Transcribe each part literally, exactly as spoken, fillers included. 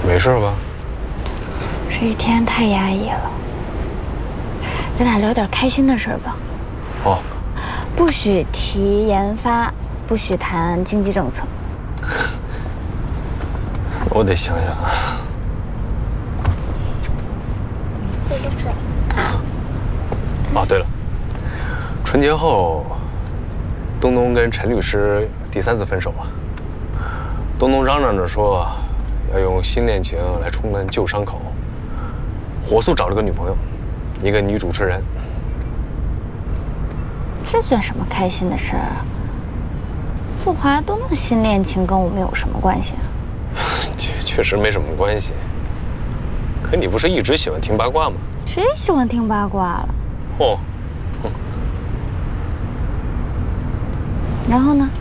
没事吧？ 这一天太压抑了，咱俩聊点开心的事儿吧。 哦， 不许提研发，不许谈经济政策。 我得想想啊。 喝个水。 哦，对了，春节后，东东跟陈律师第三次分手了。东东嚷嚷着说，要用新恋情来冲淡旧伤口，火速找了个女朋友，一个女主持人。 这算什么开心的事儿啊？傅华东的新恋情跟我们有什么关系啊？ 确确实没什么关系。可你不是一直喜欢听八卦吗？ 谁喜欢听八卦了？ 哦， 嗯、然后呢？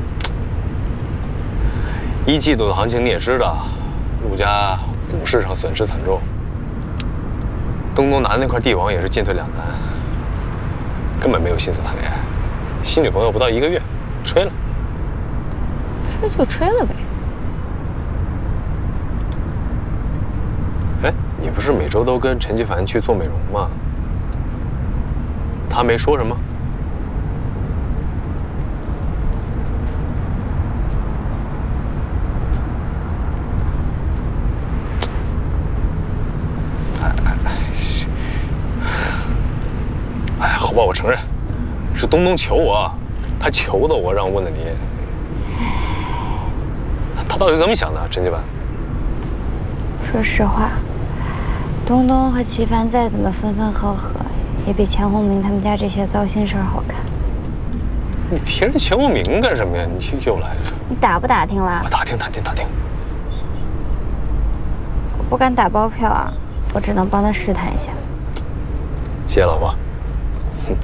一季度的行情你也知道，陆家股市上损失惨重，东东拿的那块地王也是进退两难，根本没有心思谈恋爱。新女朋友不到一个月，吹了。 吹就吹了呗。 哎，你不是每周都跟陈其凡去做美容吗？他没说什么？哎，好吧，我承认，是东东求我，他求的我让我问的你。他到底怎么想的，陈其凡？ 说实话，东东和齐凡再怎么分分合合，也比钱鸿明他们家这些糟心事儿好看。 你提人钱鸿明干什么呀？你又来了。 你打不打听了？ 我打听打听打听。 我不敢打包票啊，我只能帮他试探一下。 谢谢老婆。